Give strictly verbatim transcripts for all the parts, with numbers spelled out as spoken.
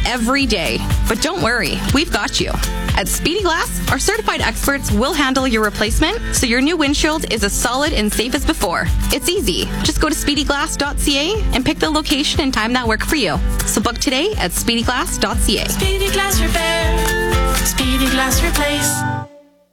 every day. But don't worry, we've got you. At Speedy Glass, our certified experts will handle your replacement so your new windshield is as solid and safe as before. It's easy. Just go to speedy glass dot c a and pick the location and time that work for you. So book today at speedy glass dot c a. Speedy Glass Repair. Speedy Glass Replace.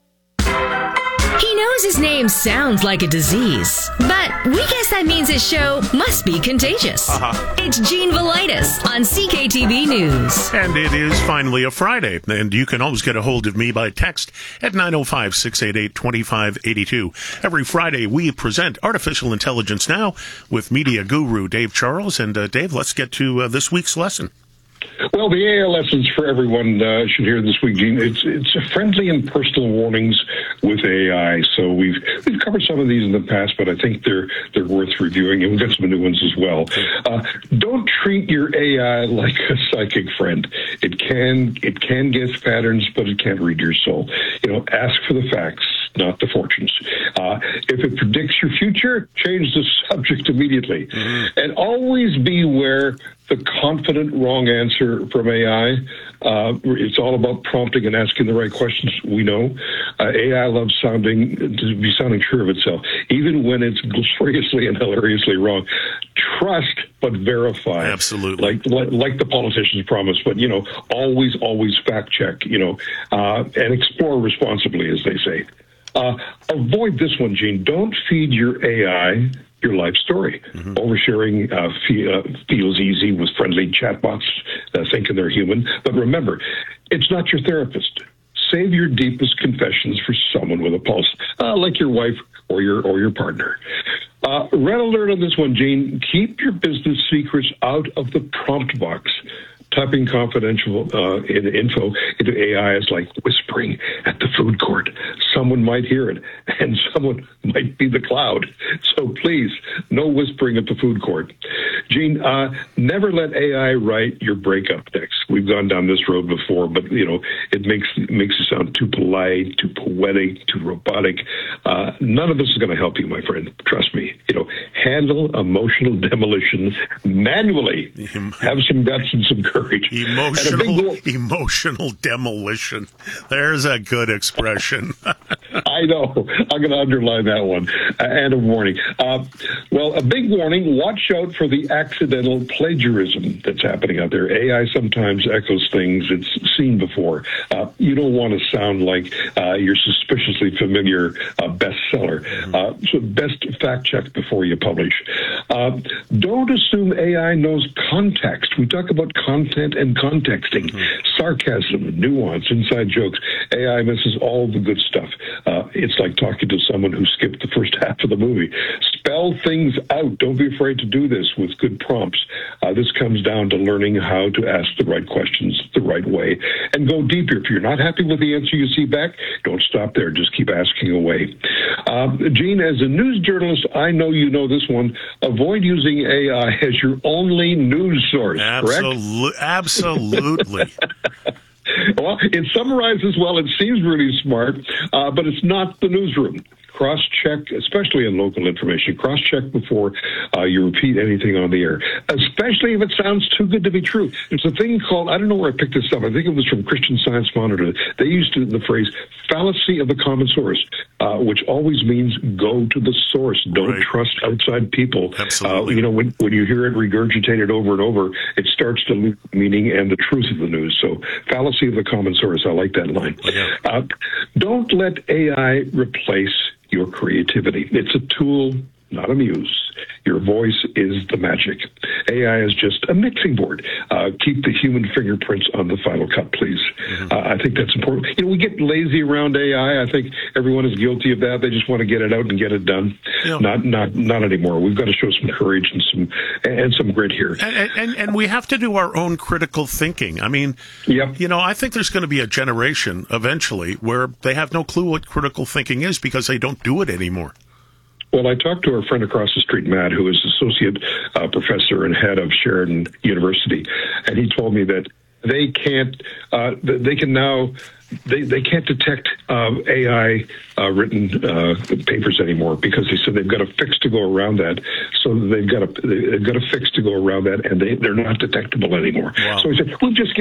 He knows his name sounds like a disease, but we guess that means his show must be contagious. Uh-huh. It's Gene Velitis on C K T V News. And it is finally a Friday, and you can always get a hold of me by text at nine oh five, six eight eight, two five eight two. Every Friday, we present Artificial Intelligence Now with media guru Dave Charles. And uh, Dave, let's get to uh, this week's lesson. Well, the A I lessons for everyone uh, should hear this week, Gene. It's it's a friendly and personal warnings with A I. So we've we've covered some of these in the past, but I think they're they're worth reviewing, and we've got some new ones as well. Uh, don't treat your A I like a psychic friend. It can it can guess patterns, but it can't read your soul. You know, ask for the facts, not the fortunes. Uh, if it predicts your future, change the subject immediately, mm-hmm. and always beware the confident wrong answer from A I. Uh, it's all about prompting and asking the right questions. We know uh, A I loves sounding to be sounding sure of itself, even when it's gloriously and hilariously wrong. Trust but verify. Absolutely, like like, like the politicians promise. But you know, always always fact check. You know, uh, and explore responsibly, as they say. Uh, avoid this one, Gene. Don't feed your A I your life story. Mm-hmm. Oversharing uh, fe- uh, feels easy with friendly chatbots uh, thinking they're human. But remember, it's not your therapist. Save your deepest confessions for someone with a pulse, uh, like your wife or your or your partner. Uh, red alert on this one, Gene. Keep your business secrets out of the prompt box. Typing confidential uh, in info into A I is like whispering at the food court. Someone might hear it, and someone might be the cloud. So please, no whispering at the food court. Gene, uh, never let A I write your breakup text. We've gone down this road before, but you know it makes it makes you sound too polite, too poetic, too robotic. Uh, none of this is going to help you, my friend. Trust me. You know, handle emotional demolition manually. Have some guts and some courage. Emotional, emotional demolition. There's a good expression. I know. I'm going to underline that one. Uh, and a warning. Uh, well, a big warning. Watch out for the accidental plagiarism that's happening out there. A I sometimes echoes things it's seen before. Uh, you don't want to sound like uh, your suspiciously familiar uh, bestseller. Uh, so best fact check before you publish. Uh, don't assume A I knows context. We talk about context and contexting, mm-hmm. sarcasm, nuance, inside jokes. A I misses all the good stuff. Uh, it's like talking to someone who skipped the first half of the movie. Spell things out. Don't be afraid to do this with good prompts. Uh, this comes down to learning how to ask the right questions the right way and go deeper. If you're not happy with the answer you see back, don't stop there. Just keep asking away. Um, Gene, as a news journalist, I know you know this one. Avoid using A I as your only news source, Absolute, correct? Absolutely. Well, it summarizes well. It seems really smart, uh, but it's not the newsroom. Cross-check, especially in local information. Cross-check before uh, you repeat anything on the air, especially if it sounds too good to be true. There's a thing called, I don't know where I picked this up. I think it was from Christian Science Monitor. They used to, the phrase fallacy of the common source, uh, which always means go to the source. Don't right. trust outside people. Absolutely. Uh, you know, when, when you hear it regurgitated over and over, it starts to lose meaning and the truth of the news. So fallacy of the common source. I like that line. Yeah. Uh, don't let A I replace your creativity. It's a tool, not a muse. Your voice is the magic. A I is just a mixing board. Uh, keep the human fingerprints on the final cut, please. Mm-hmm. Uh, I think that's important. You know, we get lazy around A I. I think everyone is guilty of that. They just want to get it out and get it done. Yeah. Not, not, not anymore. We've got to show some courage and some and some grit here. And, and, and we have to do our own critical thinking. I mean, yep. you know, I think there's going to be a generation eventually where they have no clue what critical thinking is because they don't do it anymore. Well, I talked to our friend across the street, Matt, who is associate uh, professor and head of Sheridan University, and he told me that they can't, uh, they can now, they, they can't detect uh, A I uh, written uh, papers anymore because they said they've got a fix to go around that. So they've got a they've got a fix to go around that, and they they're not detectable anymore. Wow. So he said we've just